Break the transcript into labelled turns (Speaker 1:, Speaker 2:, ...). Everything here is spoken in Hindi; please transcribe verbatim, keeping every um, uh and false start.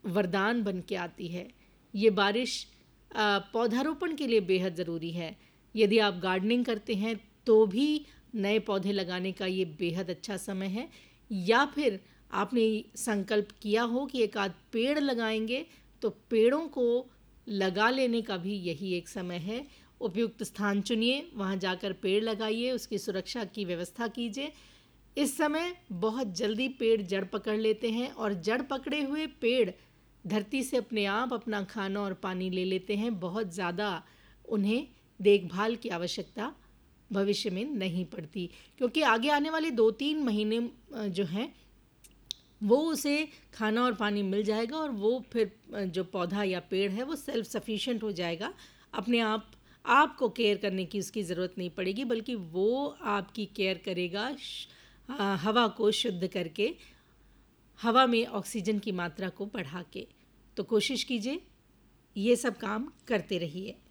Speaker 1: वरदान बन के आती है। ये बारिश अ, पौधारोपण के लिए बेहद ज़रूरी है। यदि आप गार्डनिंग करते हैं तो भी नए पौधे लगाने का ये बेहद अच्छा समय है, या फिर आपने संकल्प किया हो कि एक आध पेड़ लगाएंगे, तो पेड़ों को लगा लेने का भी यही एक समय है। उपयुक्त स्थान चुनिए, वहाँ जाकर पेड़ लगाइए, उसकी सुरक्षा की व्यवस्था कीजिए। इस समय बहुत जल्दी पेड़ जड़ पकड़ लेते हैं और जड़ पकड़े हुए पेड़ धरती से अपने आप अपना खाना और पानी ले लेते हैं। बहुत ज़्यादा उन्हें देखभाल की आवश्यकता भविष्य में नहीं पड़ती, क्योंकि आगे आने वाले दो तीन महीने अ, जो हैं वो उसे खाना और पानी मिल जाएगा और वो फिर अ, जो पौधा या पेड़ है वो सेल्फ सफिशिएंट हो जाएगा। अपने आप आपको केयर करने की उसकी ज़रूरत नहीं पड़ेगी, बल्कि वो आपकी केयर करेगा श- अ, हवा को शुद्ध करके, हवा में ऑक्सीजन की मात्रा को बढ़ा के। तो कोशिश कीजिए, ये सब काम करते रहिए।